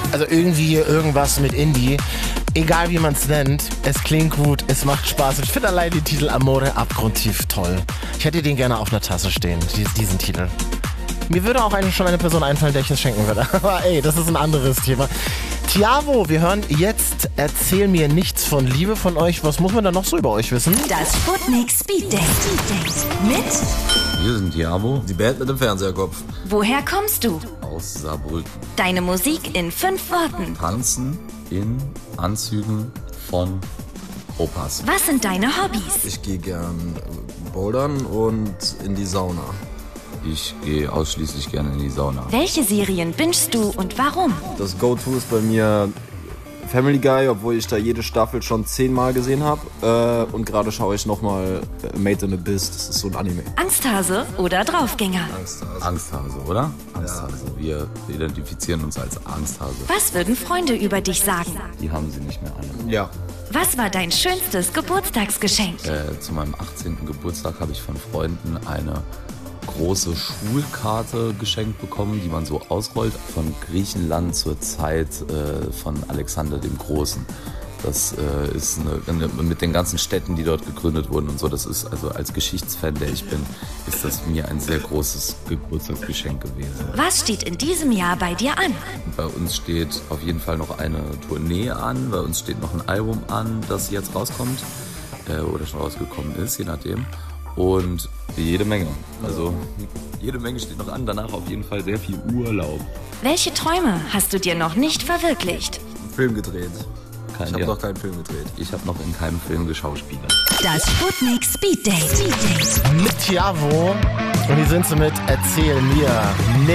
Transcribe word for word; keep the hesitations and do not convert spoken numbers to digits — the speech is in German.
Also irgendwie irgendwas mit Indie. Egal wie man es nennt, es klingt gut, es macht Spaß. Ich finde allein den Titel Amore abgrundtief toll. Ich hätte den gerne auf einer Tasse stehen, diesen Titel. Mir würde auch eigentlich schon eine Person einfallen, der ich es schenken würde. Aber ey, das ist ein anderes Thema. Tiavo, wir hören jetzt Erzähl mir nichts von Liebe von euch. Was muss man da noch so über euch wissen? Das Sputnik Speed Date. Mit? Wir sind Tiavo, die Band mit dem Fernseherkopf. Woher kommst du? Aus Saarbrücken. Deine Musik in fünf Worten. Tanzen in Anzügen von Opas. Was sind deine Hobbys? Ich gehe gern bouldern und in die Sauna. Ich gehe ausschließlich gerne in die Sauna. Welche Serien bingst du und warum? Das Go-To ist bei mir Family Guy, obwohl ich da jede Staffel schon zehnmal gesehen habe. Äh, und gerade schaue ich nochmal Made in Abyss, das ist so ein Anime. Angsthase oder Draufgänger? Angsthase. Angsthase, oder? Angsthase. Ja. Wir identifizieren uns als Angsthase. Was würden Freunde über dich sagen? Die haben sie nicht mehr alle. Ja. Was war dein schönstes Geburtstagsgeschenk? Äh, zu meinem achtzehnten Geburtstag habe ich von Freunden eine große Schulkarte geschenkt bekommen, die man so ausrollt, von Griechenland zur Zeit äh, von Alexander dem Großen. Das äh, ist eine, eine, mit den ganzen Städten, die dort gegründet wurden und so, das ist also als Geschichtsfan, der ich bin, ist das mir ein sehr großes Geburtstagsgeschenk gewesen. Was steht in diesem Jahr bei dir an? Bei uns steht auf jeden Fall noch eine Tournee an, bei uns steht noch ein Album an, das jetzt rauskommt äh, oder schon rausgekommen ist, je nachdem. Und jede Menge. Also jede Menge steht noch an. Danach auf jeden Fall sehr viel Urlaub. Welche Träume hast du dir noch nicht verwirklicht? Film gedreht. Kein, ich habe ja. noch keinen Film gedreht. Ich habe noch in keinem Film geschauspielert. Das Sputnik Speed Date. Mit Tiavo. Und hier sind sie mit Erzähl mir